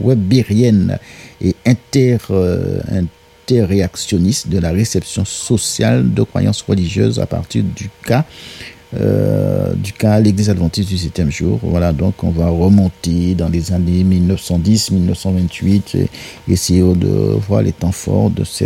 webérienne et interréactionniste de la réception sociale de croyances religieuses à partir du cas l'Église adventiste du 7e jour. Voilà, donc on va remonter dans les années 1910-1928 et essayer de voir les temps forts de ce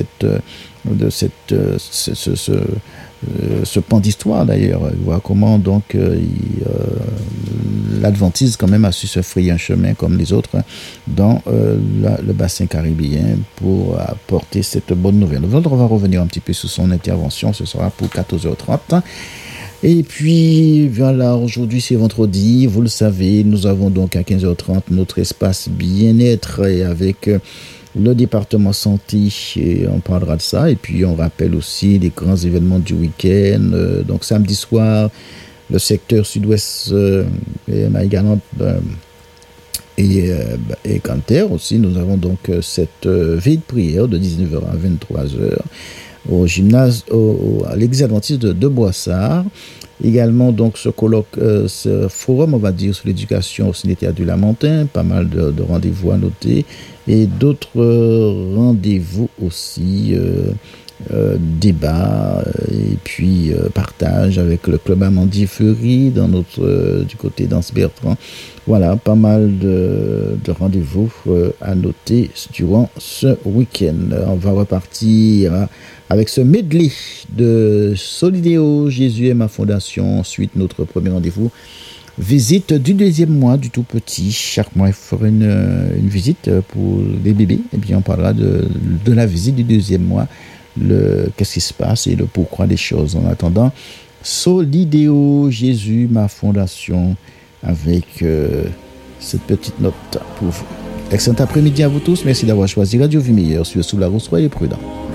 pan d'histoire d'ailleurs. Voir comment donc l'adventisme quand même a su se frayer un chemin comme les autres dans le bassin caribéen pour apporter cette bonne nouvelle. On va revenir un petit peu sur son intervention, ce sera pour 14h30. Et puis voilà, aujourd'hui c'est vendredi, vous le savez, nous avons donc à 15h30 notre espace bien-être et avec le département santé, et on parlera de ça. Et puis on rappelle aussi les grands événements du week-end. Donc samedi soir, le secteur sud-ouest et Maïgaland et Canter aussi, nous avons donc cette veille de prière de 19h à 23h. Au gymnase, à l'église adventiste de Boissard. Également, donc, ce colloque, ce forum, on va dire, sur l'éducation au cimetière du Lamentin, pas mal de rendez-vous à noter, et d'autres rendez-vous aussi, débats, et puis partage avec le club Amandier Fleury, du côté d'Anse Bertrand. Voilà, pas mal de rendez-vous à noter durant ce week-end. On va repartir avec ce medley de Solidéo, Jésus est ma fondation. Ensuite, notre premier rendez-vous, visite du deuxième mois du tout petit. Chaque mois, il faudra une visite pour les bébés. Et bien, on parlera de la visite du deuxième mois, qu'est-ce qui se passe et le pourquoi des choses. En attendant, Solidéo, Jésus, ma fondation, avec cette petite note pour vous. Excellent après-midi à vous tous. Merci d'avoir choisi Radio Vie Meilleure sur Sous la Route. Soyez prudents.